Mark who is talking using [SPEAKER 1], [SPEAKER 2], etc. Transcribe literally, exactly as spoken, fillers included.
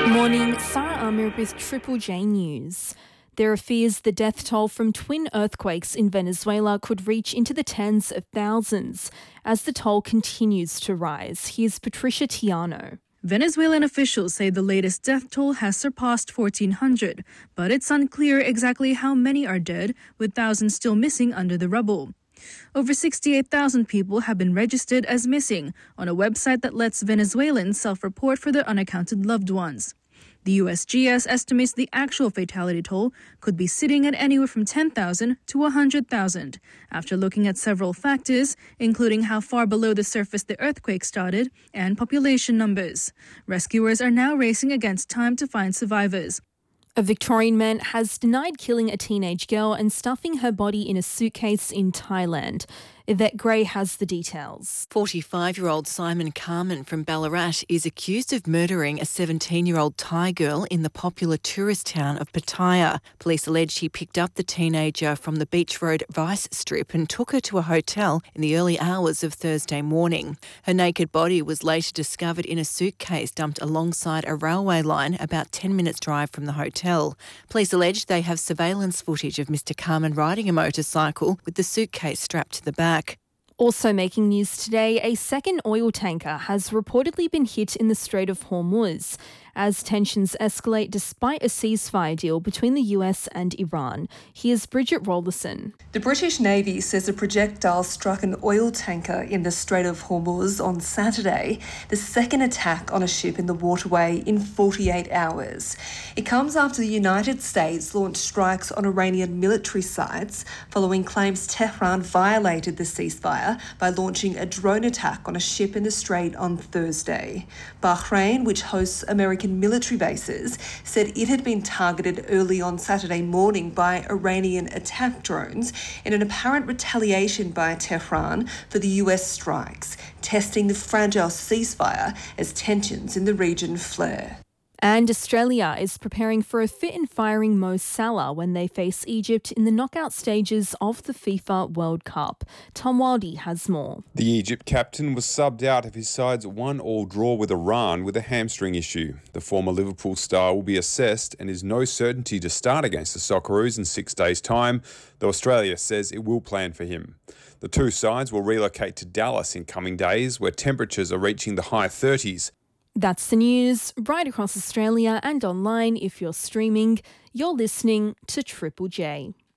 [SPEAKER 1] Morning, Sarah Amir with Triple J News. There are fears the death toll from twin earthquakes in Venezuela could reach into the tens of thousands as the toll continues to rise. Here's Patricia Tiano.
[SPEAKER 2] Venezuelan officials say the latest death toll has surpassed fourteen hundred, but it's unclear exactly how many are dead, with thousands still missing under the rubble. Over sixty-eight thousand people have been registered as missing on a website that lets Venezuelans self-report for their unaccounted loved ones. The U S G S estimates the actual fatality toll could be sitting at anywhere from ten thousand to one hundred thousand, after looking at several factors, including how far below the surface the earthquake started and population numbers. Rescuers are now racing against time to find survivors.
[SPEAKER 1] A Victorian man has denied killing a teenage girl and stuffing her body in a suitcase in Thailand. Yvette Gray has the details.
[SPEAKER 3] forty-five-year-old Simon Carmen from Ballarat is accused of murdering a seventeen-year-old Thai girl in the popular tourist town of Pattaya. Police allege he picked up the teenager from the Beach Road Vice Strip and took her to a hotel in the early hours of Thursday morning. Her naked body was later discovered in a suitcase dumped alongside a railway line about ten minutes' drive from the hotel. Police allege they have surveillance footage of Mister Carmen riding a motorcycle with the suitcase strapped to the back.
[SPEAKER 1] Also making news today, a second oil tanker has reportedly been hit in the Strait of Hormuz as tensions escalate despite a ceasefire deal between the U S and Iran. Here's Bridget Rollerson.
[SPEAKER 4] The British Navy says a projectile struck an oil tanker in the Strait of Hormuz on Saturday, the second attack on a ship in the waterway in forty-eight hours. It comes after the United States launched strikes on Iranian military sites following claims Tehran violated the ceasefire by launching a drone attack on a ship in the Strait on Thursday. Bahrain, which hosts American military bases, said it had been targeted early on Saturday morning by Iranian attack drones in an apparent retaliation by Tehran for the U S strikes, testing the fragile ceasefire as tensions in the region flare.
[SPEAKER 1] And Australia is preparing for a fit and firing Mo Salah when they face Egypt in the knockout stages of the FIFA World Cup. Tom Wildey has more.
[SPEAKER 5] The Egypt captain was subbed out of his side's one-all draw with Iran with a hamstring issue. The former Liverpool star will be assessed and is no certainty to start against the Socceroos in six days' time, though Australia says it will plan for him. The two sides will relocate to Dallas in coming days, where temperatures are reaching the high thirties.
[SPEAKER 1] That's the news right across Australia and online if you're streaming. You're listening to Triple J.